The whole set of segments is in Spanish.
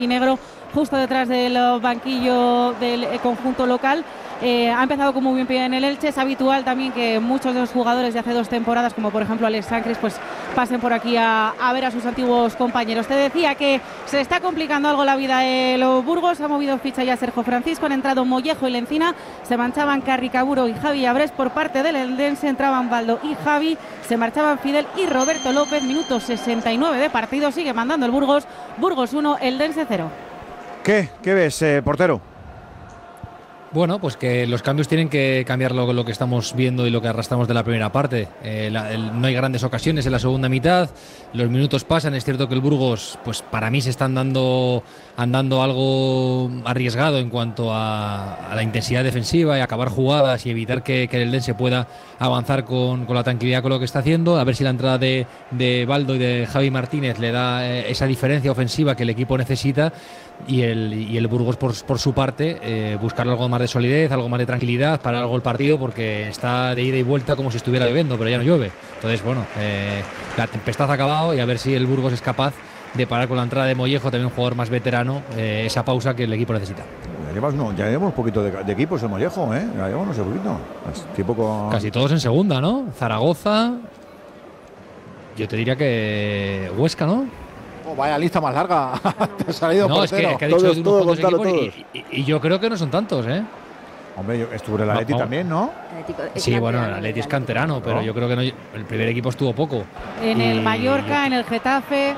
y negro justo detrás del banquillo del conjunto local. Ha empezado con muy buen pie en el Elche. Es habitual también que muchos de los jugadores de hace 2 temporadas, como por ejemplo Alex Sancris, pues pasen por aquí a ver a sus antiguos compañeros. Te decía que se está complicando algo la vida el Burgos. Ha movido ficha ya Sergio Francisco, han entrado Mollejo y Lencina, se marchaban Carricaburo y Javi Abrés. Por parte del Eldense entraban Baldo y Javi, se marchaban Fidel y Roberto López. Minuto 69 de partido, sigue mandando el Burgos. Burgos 1, Eldense 0. ¿Qué ves, portero? Bueno, pues que los cambios tienen que cambiar lo que estamos viendo y lo que arrastramos de la primera parte. No hay grandes ocasiones en la segunda mitad, los minutos pasan. Es cierto que el Burgos, pues para mí se está andando algo arriesgado en cuanto a la intensidad defensiva y acabar jugadas y evitar que el Eldense pueda avanzar con la tranquilidad con lo que está haciendo. A ver si la entrada de Baldo y de Javi Martínez le da esa diferencia ofensiva que el equipo necesita. Y el Burgos por su parte buscar algo más de solidez, algo más de tranquilidad para algo el partido, porque está de ida y vuelta como si estuviera lloviendo, pero ya no llueve. Entonces bueno, la tempestad ha acabado y a ver si el Burgos es capaz de parar con la entrada de Mollejo, también un jugador más veterano, esa pausa que el equipo necesita. Ya llevamos un poquito de equipos el Mollejo, ya llevamos un poquito. Casi todos en segunda, ¿no? Zaragoza, yo te diría que Huesca, ¿no? Oh, vaya lista más larga. Te ha salido no, portero. Es que ha dicho unos cuantos equipos y yo creo que no son tantos, ¿eh? Hombre, yo estuve en el Atleti también, ¿no? Sí, bueno, el Atleti es canterano, pero yo creo que no, el primer equipo estuvo poco. En el Mallorca, en el Getafe.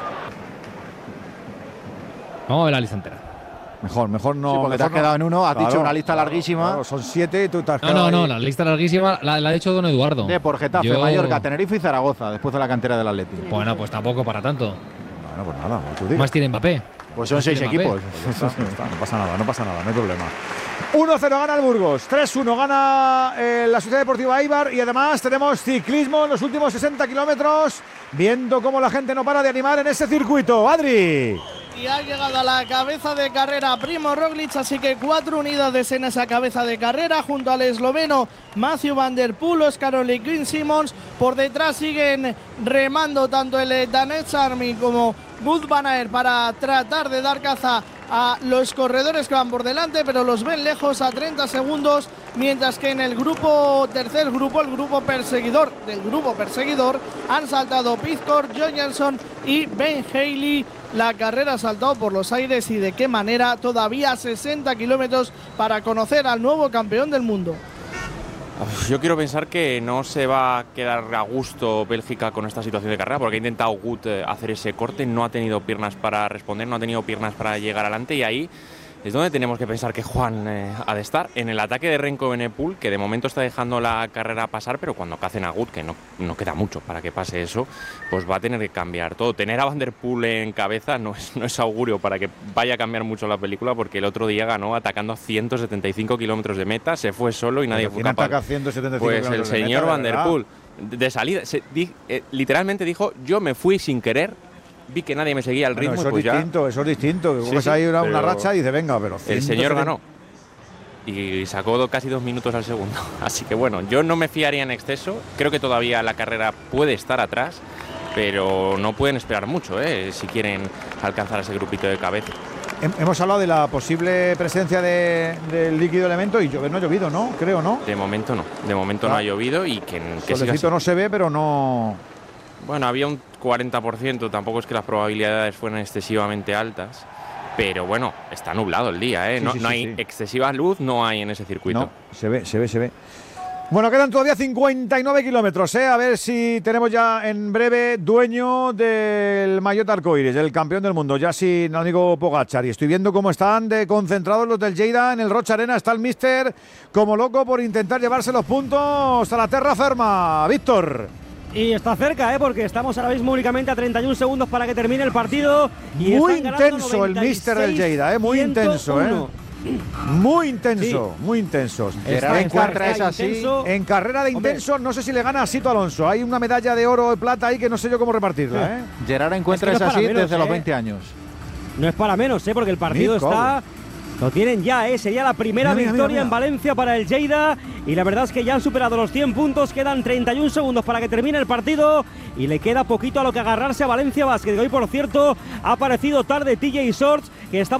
Vamos a ver la lista entera. Mejor no. Sí, porque te has quedado en uno, has dicho una lista larguísima. Claro, son 7 y tú te has quedado. No, la lista larguísima la ha hecho don Eduardo. Por Getafe, Mallorca, Tenerife y Zaragoza, después de la cantera del Atleti. Bueno, pues tampoco para tanto. Bueno, pues nada, más tiene Mbappé. Pues son 6 equipos. No pasa nada, no hay problema. 1-0 gana el Burgos, 3-1 gana la Sociedad Deportiva Eibar, y además tenemos ciclismo en los últimos 60 kilómetros, viendo cómo la gente no para de animar en ese circuito. Adri. Y ha llegado a la cabeza de carrera Primo Roglic, así que 4 unidades en esa cabeza de carrera, junto al esloveno Mathieu van der Poel, Oscar Ole Quinn Simmons. Por detrás siguen remando tanto el Danets Army como Wout van Aert para tratar de dar caza a los corredores que van por delante, pero los ven lejos a 30 segundos, mientras que en el tercer grupo, el grupo perseguidor del grupo perseguidor, han saltado Pizcor, John Johnson y Ben Haley. La carrera ha saltado por los aires, y de qué manera. Todavía 60 kilómetros para conocer al nuevo campeón del mundo. Yo quiero pensar que no se va a quedar a gusto Bélgica con esta situación de carrera, porque ha intentado Wout hacer ese corte, no ha tenido piernas para responder, no ha tenido piernas para llegar adelante, y ahí es donde tenemos que pensar que Juan ha de estar. En el ataque de Remco Evenepoel, que de momento está dejando la carrera pasar, pero cuando cacen a Wout, que no queda mucho para que pase eso, pues va a tener que cambiar todo. Tener a Van der Poel en cabeza no es augurio para que vaya a cambiar mucho la película, porque el otro día ganó atacando a 175 kilómetros de meta, se fue solo y nadie fue capaz. ¿Quién ataca 175 pues el señor Van der Poel. De salida, literalmente dijo: yo me fui sin querer, vi que nadie me seguía al ritmo. Eso pues eso es distinto. Coges ahí una racha y dice, venga, pero el señor ganó y sacó casi 2 minutos al segundo. Así que bueno, yo no me fiaría en exceso. Creo que todavía la carrera puede estar atrás, pero no pueden esperar mucho si quieren alcanzar ese grupito de cabeza. Hemos hablado de la posible presencia del líquido elemento, y no ha llovido, ¿no? Creo, ¿no? De momento no. De momento no ha llovido, y que solecito no se ve, pero no. Bueno, había un 40%, tampoco es que las probabilidades fueran excesivamente altas, pero bueno, está nublado el día, ¿eh? No hay excesiva luz, no hay en ese circuito. No, se ve. Bueno, quedan todavía 59 kilómetros, A ver si tenemos ya en breve dueño del maillot arcoíris, del campeón del mundo, ya sin amigo Pogačar. Y estoy viendo cómo están concentrados los del Lleida en el Rocha Arena. Está el míster como loco por intentar llevarse los puntos a la terra ferma. Víctor. Y está cerca, porque estamos ahora mismo únicamente a 31 segundos para que termine el partido. Y muy intenso el míster del Lleida, muy intenso, Muy intenso, sí. Muy intenso. En carrera de intenso, no sé si le gana a Sito Alonso. Hay una medalla de oro o de plata ahí que no sé yo cómo repartirla, Gerard encuentra esa así desde los 20 años. No es para menos, porque el partido está... Lo tienen ya, sería la primera victoria en Valencia para el Lleida, y la verdad es que ya han superado los 100 puntos, quedan 31 segundos para que termine el partido y le queda poquito a lo que agarrarse a Valencia Basket. Hoy, por cierto, ha aparecido tarde TJ Shorts, que estaba